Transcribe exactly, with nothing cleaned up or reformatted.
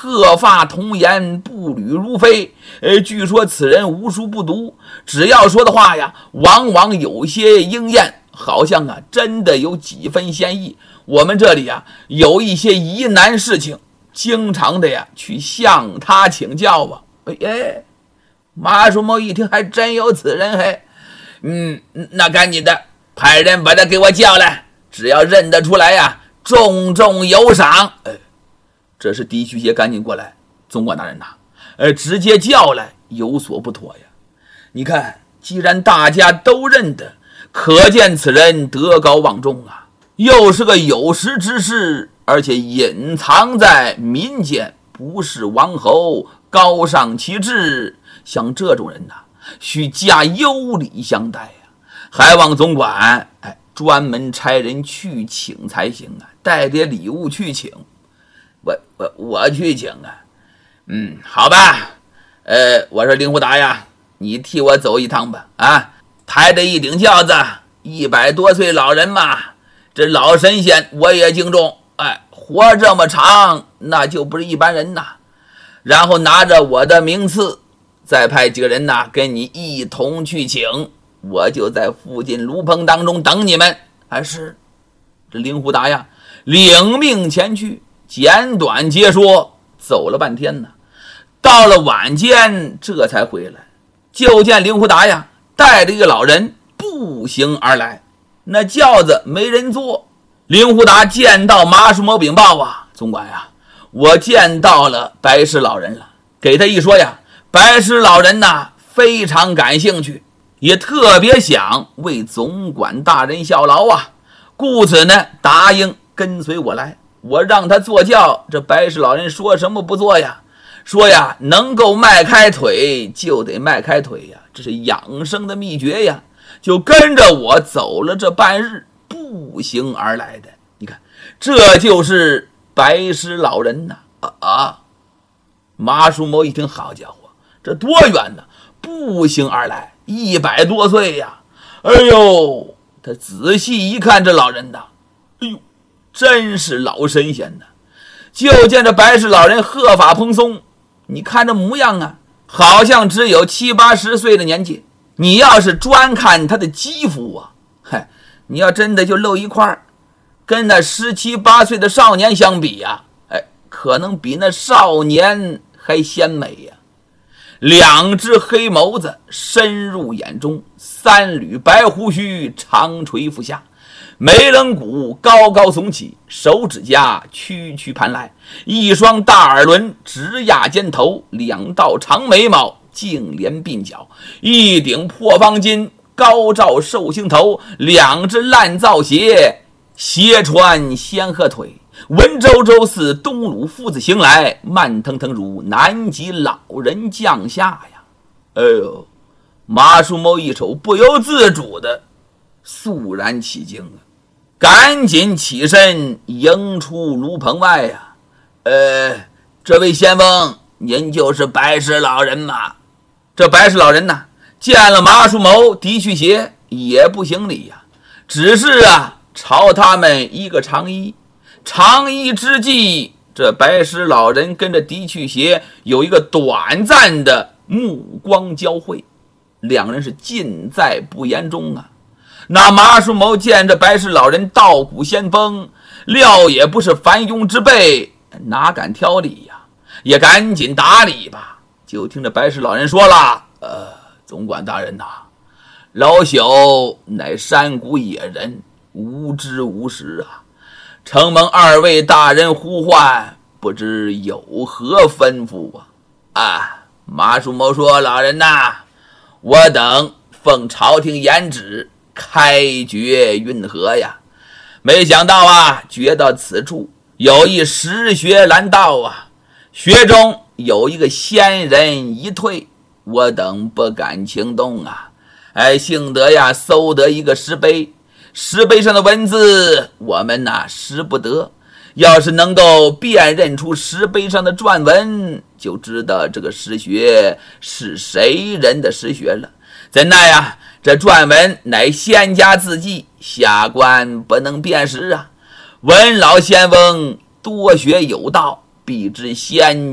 鹤发童颜，步履如飞。呃，据说此人无书不读，只要说的话呀，往往有些应验，好像啊真的有几分嫌疑。我们这里啊有一些疑难事情，经常的呀去向他请教啊。哎，马叔某一听，还真有此人。嘿，嗯，那赶紧的派人把他给我叫来，只要认得出来呀，重重有赏。哎，这是狄旭邪赶紧过来，总管大人呐，呃，直接叫来有所不妥呀。你看，既然大家都认得，可见此人德高望重啊，又是个有识之士，而且隐藏在民间，不是王侯，高尚其志。像这种人呐、啊，需加优礼相待呀、啊，还望总管哎专门差人去请才行啊，带点礼物去请。我我我去请啊，嗯，好吧，呃，我说令狐达呀，你替我走一趟吧，啊，抬着一顶轿子，一百多岁老人嘛，这老神仙我也敬重，哎，活这么长，那就不是一般人呐。然后拿着我的名次，再派几个人呐，跟你一同去请，我就在附近炉棚当中等你们。还是这令狐达呀，领命前去，简短截说，走了半天呢。到了晚间，这才回来，就见令狐达呀，带着一个老人步行而来，那轿子没人坐。令狐达见到马叔某禀报啊，总管呀，我见到了白石老人了。给他一说呀，白石老人呐非常感兴趣，也特别想为总管大人效劳啊，故此呢答应跟随我来。我让他坐轿，这白石老人说什么不做呀？说呀，能够迈开腿就得迈开腿呀，这是养生的秘诀呀。就跟着我走了这半日，步行而来的。你看，这就是白石老人呐！啊啊！马叔谋一听，好家伙，这多远呢？步行而来，一百多岁呀！哎呦，他仔细一看，这老人呐，哎呦，真是老神仙呐！就见这白石老人鹤发蓬松，你看这模样啊，好像只有七八十岁的年纪。你要是专看他的肌肤啊，嗨，你要真的就露一块，跟那十七八岁的少年相比呀、啊，哎，可能比那少年还鲜美呀。两只黑眸子深入眼中，三缕白胡须长垂腹下，眉棱骨高高耸起，手指甲曲曲盘来，一双大耳轮直压肩头，两道长眉毛净连鬓角，一顶破方巾高照寿星头，两只烂皂鞋斜穿仙鹤腿，文绉绉似东鲁夫子行来，慢腾腾如南极老人降下呀！哎呦，马叔谋一瞅，不由自主的肃然起敬啊，赶紧起身迎出炉棚外呀！呃，这位先锋，您就是白石老人吗？这白石老人呢，见了马叔谋、狄旭邪也不行礼呀，只是啊朝他们一个长揖。长揖之际，这白石老人跟着狄旭邪有一个短暂的目光交汇，两人是尽在不言中啊。那马叔谋见这白石老人道骨仙风，料也不是凡庸之辈，哪敢挑理呀，也赶紧打理吧。就听着白石老人说了，呃，总管大人呐、啊，老朽乃山谷野人，无知无识啊，承蒙二位大人呼唤，不知有何吩咐啊？啊，马叔谋说，老人呐、啊，我等奉朝廷严旨，开掘运河呀，没想到啊，掘到此处有一石穴拦道啊，穴中有一个仙人一退，我等不敢轻动啊。哎，幸得呀，搜得一个石碑，石碑上的文字我们呐识不得，要是能够辨认出石碑上的篆文，就知道这个石穴是谁人的石穴了。怎奈呀，这篆文乃仙家字迹，下官不能辨识啊。闻老仙翁多学有道，必知仙